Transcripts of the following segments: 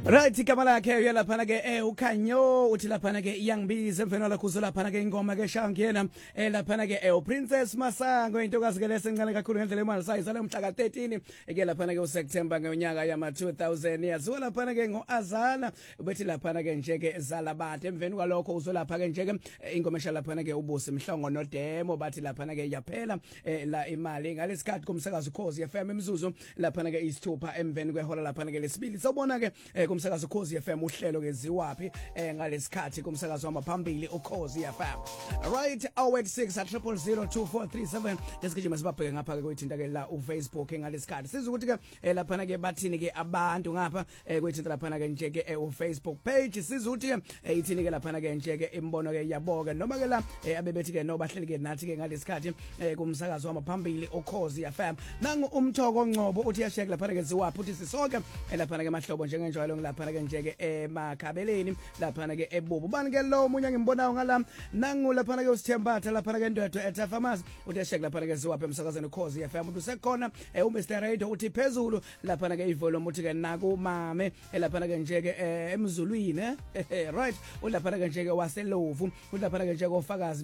Right, igama lakhe uyalaphana ke ukhanyo uthi laphana ke iyangibiza emfeno lakhuzo laphana ke ingoma ke shangena laphana ke uPrincess Masango intokazi ke lesencane kakhulu ngendlela emali sayizala umhla ka13 ke laphana ke uSeptember ngonyaka yama 2000 yaziwa laphana ke ngoAzana ubethi laphana ke nje ke zalabade emveni kwalokho uzolapha ke nje ke ingoma esha laphana ke ubusi mhlongo noDemo bathi laphana ke yaphela la imali ngalesikhathi kumsakazo Khosi FM imizuzu laphana ke isithupha emveni kwehola laphana ke lesibili sobona ke kumsakazo Khosi FM uhlelo ke ziwaphi ngalesikhathi kumsakazo wamaphambili uKhosi FM right 086 lesigijima sibabheke ngapha ke kwethinta ke la uFacebook ngalesikhathi siza ukuthi ke laphana ke bathini ke abantu ngapha kwethinta laphana ke nje ke uFacebook page siza ukuthi ke ithini ke laphana ke nje ke imbono ke yaboke noma ke la abebethi ke no bahleli ke nathi ke ngalesikhathi kumsakazo wamaphambili uKhosi FM nangu umthoko Ngcobo uthi yashek laphana ke ziwaphi uthi sisonke laphana ke mahlobo njengenjalo laphana ke nje ke emakhabeleni laphana ke ebubu bani ke lo omunye ngimbonayo ngala nangu laphana ke usithembatha laphana ke ndwethu etha pharmacy uthi yashek laphana ke ziwaphi emsakazweni Khosi FM uthi sekhona uMr Radio uthi phezulu laphana ke ivolume uthi ke naku mame laphana ke nje ke emzulwini right ulaphana ke nje ke waselovu ulaphana ke nje kofakazi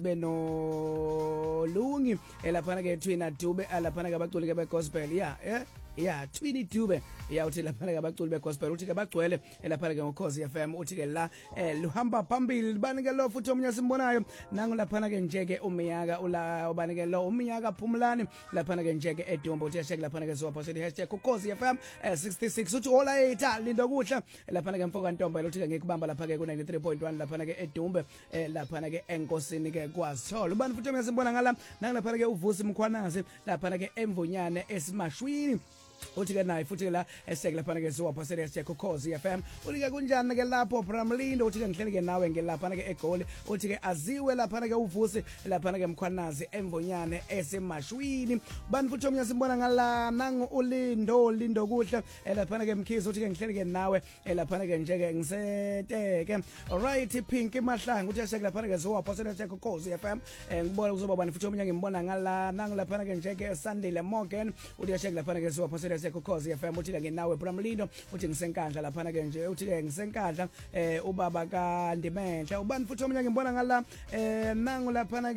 beno lungi laphana ke Twina Dube laphana ke abaculi ke begospel yeah Twini Dube uthi laphana ke abaculi begospel uthi ke bagcwele laphana ke ngoKhosi FM uthi ke la luhamba phambili bani ke lo futhi omunye simbonayo nangu laphana ke nje ke umiyaka ubani ke lo umiyaka Phumlani laphana ke nje ke eDumba uthi yashek laphana ke #hashtag uKhosi FM 66 uthi hola etha lindo kuhla laphana ke mfoka Ntomba uthi ke ngikubamba lapha ke ku 93.1 laphana ke eDumbe laphana ke enkosini ke kwaSitholo bani futhi omunye simbona ngala nangu laphana ke uVusi Mkhwanazi laphana ke emvonyane esimashwini uthi ke naye futhi la eseke laphana ke ziwapha hashtag uKhosi FM uthi ke kunjani ke lapho Bramlindo uthi ke ngihleli ke nawe ngelaphana ke eGoli uthi ke aziwe laphana ke uVusi laphana ke Mkhwanazi emvonyane esemashwini bani futhi omunye simbona ngala nangu ulindo kuhle laphana ke Mkhize uthi ke ngihleli ke nawe laphana ke nje ke ngiseteke alright Pink Mahlanga uthi hashtag laphana ke ziwapha hashtag uKhosi FM ngibona kuzoba bani futhi omunye ngimbona ngala nangu laphana ke nje ke Sunday Morgan uthi hashtag laphana ke ziwapha uKhosi FM uthi ke nawe Bramlindo uthi ngisenkandla laphana ke nje uthi ke ngisenkandla ubaba kaNdimenhle ubani futhi omunye ngimbona ngala nangu laphana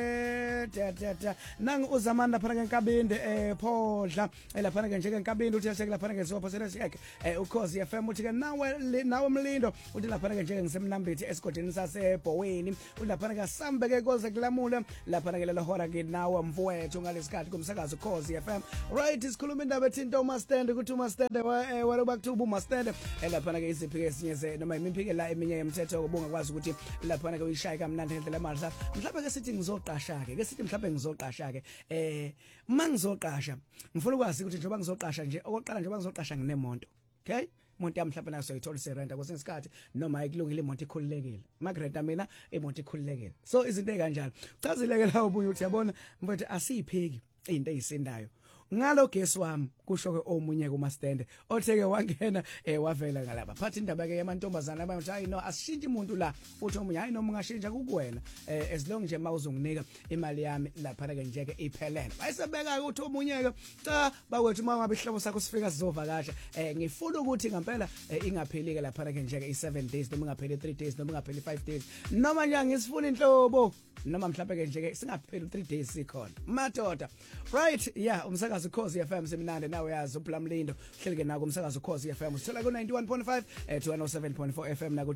ke nangu uZamanda laphana ke Nkabinde Phodla laphana ke nje ke Nkabinde uthi yashek laphana ke ziwapha uKhosi FM uthi ke nawe Mlindo uthi laphana ke nje ngisemnambithi esigodini saseBhoweni uthi laphana ke Sambe ke koze kulamule laphana ke lelo hora ke nawe mfowethu ngalesikhathi kumsakazo uKhosi FM right isikhuluma indaba into uMastende ukuthi uMastende waloba kuthuba uMastende laphana ke iziphi ke esinye noma imiphike la eminye yemthetho obungakwazi ukuthi laphana ke uyishaya kamnandi ngendlela manje mhlawumbe ke sithi ngizoqasha ke sithi mhlawumbe ngizoqasha ke mangizoqasha ngifuna ukwazi ukuthi njengoba ngizoqasha nje okoqala njengoba ngizoqasha nginemonto okay umuntu yami mhlawumbe naso yithola iserenta kwesinye isikhathi noma ayikulungile imoto ikhululekile magreta mina imoto ikhululekile so izinto ezikanjalo chazile ke la ubunye uthi yabona mfowethu asiyipheki into ezisindayo ngalo gesi wami kusho ke omunye kuMastende otheke wangena wavela ngalapha phathi indaba ke yamantombazana abathi hayi no asishintshe umuntu la uthi omunye hayi noma ungashintsha kukuwena as long nje mawuzonginika imali yami lapha ke nje ke iphelele bayisebeka ukuthi omunye ke cha bakwethu uma ngabe ihlobo sakho sifika sizovakasha ngifuna ukuthi ngempela ingapheli ke lapha ke nje ke i7 days noma ingapheli 3 days noma ingapheli 5 days noma nje ngisifuna inhlobo noma mhlawumbe ke nje ke singapheli 3 days sikhona madoda right yeah umsakazo uKhosi FM semnandi nawe yazi uBlamlindo hleleke nako umsakazo uKhosi FM usithola ku 91.5 to 107.4 FM na ku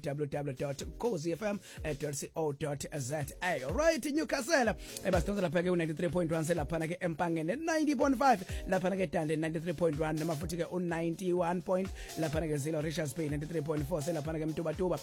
www.khosifm.co.za right Newcastle basidonsa lapha ke 93.1 selaphana ke Empangeni 90.5 lapha ke Dande 93.1 noma futhi ke 91. lapha ke Zilo Richards Bay 93.4 selaphana ke Mtubatuba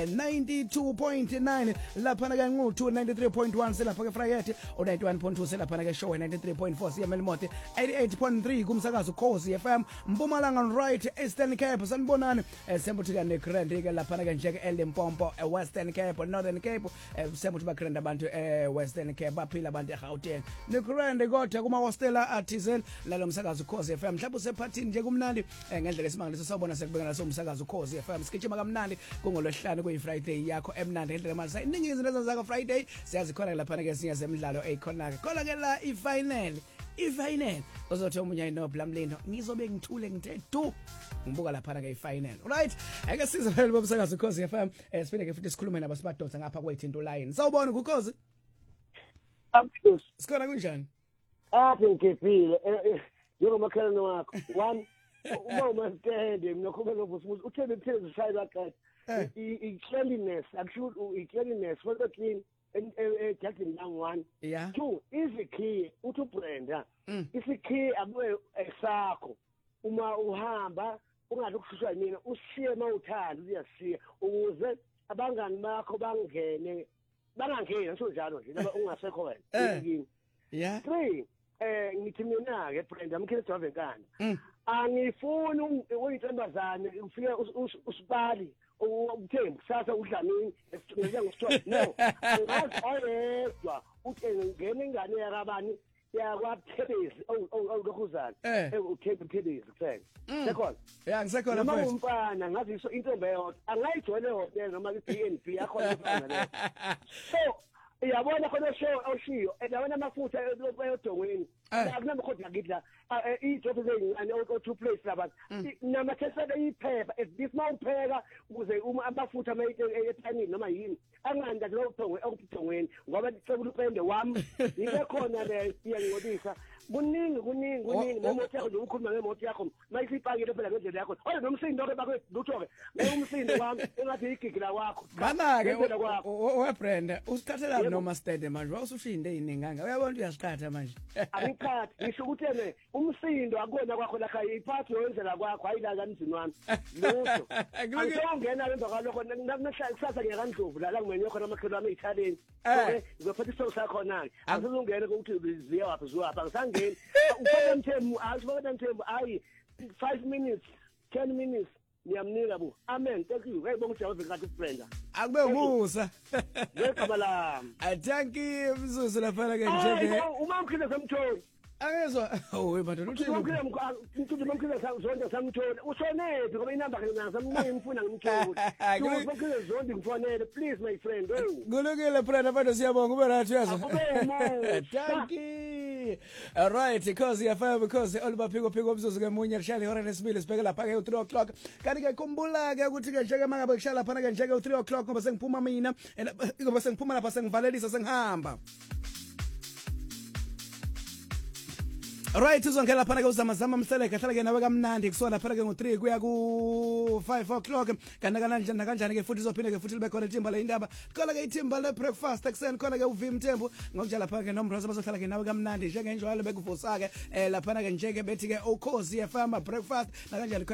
92.9 lapha ke Nguthu 93.1 selapha ke Frayeti 91.2 selapha ke Show 93.4 siyamelmote 88.3 kumsakazo uKhosi FM Mpumalanga right Eastern Cape sanibonani sembuthi ka neGrand ke lapha ke nje ke eLimpopo Western Cape Northern Cape sembuthi ba Grand abantu Western Cape baphila abantu eGauteng neGrand kodwa kuma hostela artisan lalo msakazo uKhosi FM mhlawumbe usephathini nje kumnandi ngendlela esimangaliso sawubona sekubeka naso umsakazo uKhosi FM sigijima kamnandi kungolwesihlanu kuyiFriday yakho emnandi ngendlela manje iningi izinto ezenzaka Friday siyazi khona lapha ke sinye zemidlalo ekhona ke la ifinal i-final ozothi omunye no Blamlindo ngizobe ngithule ngithe du ngibuka lapha ke i-final right ake size phela bomsakazo Ukhozi FM sifike ke futhi sikhulume nabasibadoda ngapha kwethu into line sawubona Ukhozi sikhona kunjani apho ngiphephile njengomakhelwane wakho one uma umastende nginokhubeka ngofuthi uthebe phezulu ushaye baqeda i-cleanliness actually i-cleanliness for the clean ejardini lang one yeah two isikhiye uthi uBrenda isikhiye akube esakho uma uhamba ungathi kushushwa yini ushiye mawuthanda uyasiya ukuze abangani bakho bangene ngisho njalo nje laba ungasekho wena yeah 3 ngithi mina ke Brenda mkhele drive enkanda angifuni uyintombazane ufike usibali uthembu kusasa udlamini esithungelwe ngosithola no ngazi oyedwa uthi ngene ingane yakabani yakwaPhedezi awulokhuzana uthembu Phedezi kuphela sekhona yeah ngisekhona mfethu umfana ngazi iso intombi eyodwa angayijoyine hotel noma iBNB yakhona umfana leyo so yabona khona show oshiyo endaweni amafutha eyodongweni akunamkhoda ngidla ijob ezincane o2 place labantu namathesela iphepha this mawupheka ukuze uma amafutha epanini noma yini anganda lo okudongweni ngoba licebula upende wami yike khona le iyangodisa kuningi nemoto yakho nje ukhuluma ngemoto yakho mayisipakile phela ngendlela yakho oya nomsindo ke bakwethu ke umsindo wami engathi igigila wakho bana ke weBrenda usithathela noma stede manje wawusushinde ininganga uyabona uyasithatha manje angikhathi ngisho ukuthi ene umsindo akona kwakho la khaya iphathi wenzela kwakho ayila kanzini wami lutho ngiyongena emva kwalokho nakushaya kusasa ngiyakandlovu la ngimenya khona amakhelwa ami eThaleni okay ngizophatha isonto sakho na asizungene ukuthi ziya waphi ziwapha ngisangeni ufaka mthembu asifaka mthembu ayi 5 minutes 10 minutes niyamnika bu amen thank you hey bonke Jehova ngathi Brenda akube musa ngegama lami thank you mzuzu lapha ke njenge uma mkhile semtholi angezwa webantwana uthi mkhile zonke samtholi ushonephi ngoba inamba yakhe ngisamnika ngifuna ngimtholi mkhile zonke ngifonele please my friend kulungile Brenda abantu siyabonga ube right uyazwa akube musa thank you all right because because olibaphiko mzuzu ke munye lishaya ihora lesibili sibheke lapha ke u3 o'clock kanti ke khumbula ke ukuthi ke njeke mangabe kushala lapha ke njeke u3 o'clock ngoba sengiphuma mina ngoba sengiphuma lapha sengivalelisa sengihamba right uzongela phana ke uzamazama mhleleke hlala ke nawe kamnandi kusona phela ke ngo3 kuya ku5 o'clock kanjani ke futhi izophinde ke futhi libe khona itimba le indaba khona ke itimba le breakfast ekseni khona ke uVim Mthembu ngokunjalo lapha ke nomroza bazohlala ke nawe kamnandi njengenjalo bekuvusa ke lapha ke njeke bethi ke Ukhozi FM breakfast kanjalo